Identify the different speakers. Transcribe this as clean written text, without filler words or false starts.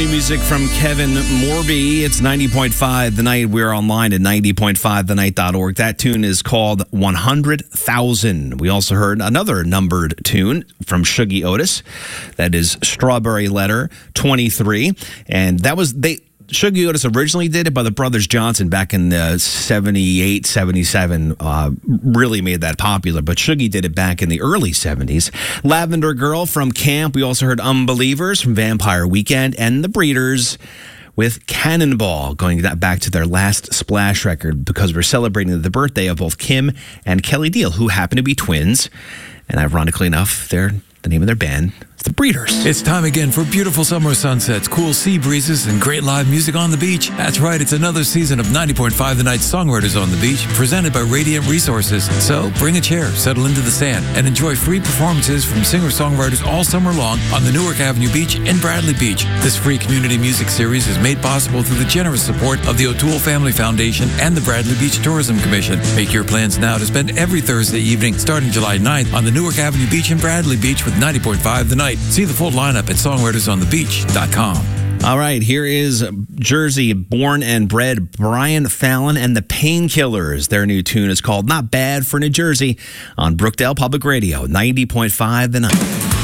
Speaker 1: music from Kevin Morby. It's 90.5 The Night. We're online at 90.5thenight.org. That tune is called 100,000. We also heard another numbered tune from Shuggie Otis. That is Strawberry Letter 23. And that was... Shuggie Otis originally did it, but the Brothers Johnson back in 78, 77 really made that popular. But Shuggie did it back in the early 70s. Lavender Girl from Camp. We also heard Unbelievers from Vampire Weekend. And The Breeders with Cannonball, going back to their last Splash record because we're celebrating the birthday of both Kim and Kelly Deal, who happen to be twins. And ironically enough, the name of their band is The Breeders.
Speaker 2: It's time again for beautiful summer sunsets, cool sea breezes, and great live music on the beach. That's right, it's another season of 90.5 The Night Songwriters on the Beach, presented by Radiant Resources. So bring a chair, settle into the sand, and enjoy free performances from singer-songwriters all summer long on the Newark Avenue Beach in Bradley Beach. This free community music series is made possible through the generous support of the O'Toole Family Foundation and the Bradley Beach Tourism Commission. Make your plans now to spend every Thursday evening, starting July 9th, on the Newark Avenue Beach in Bradley Beach with 90.5 The Night. See the full lineup at songwritersonthebeach.com.
Speaker 1: All right, here is Jersey born and bred Brian Fallon and the Painkillers. Their new tune is called Not Bad for New Jersey on Brookdale Public Radio, 90.5 The Night.